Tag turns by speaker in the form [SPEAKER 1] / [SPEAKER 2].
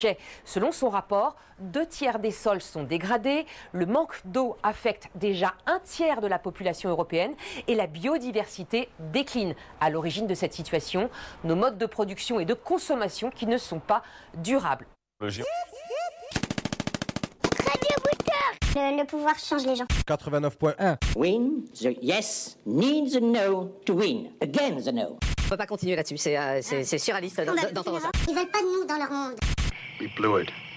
[SPEAKER 1] Selon son rapport, 2/3 des sols sont dégradés, le manque d'eau affecte déjà 1/3 de la population européenne et la biodiversité décline. À l'origine de cette situation, nos modes de production et de consommation qui ne sont pas durables.
[SPEAKER 2] Le pouvoir change les gens.
[SPEAKER 3] 89.1.
[SPEAKER 4] Win, the yes needs a no to win. Again the no.
[SPEAKER 5] On peut pas continuer là-dessus, c'est surréaliste d'entendre ça.
[SPEAKER 2] Ils veulent pas de nous dans leur monde.
[SPEAKER 6] We blew it.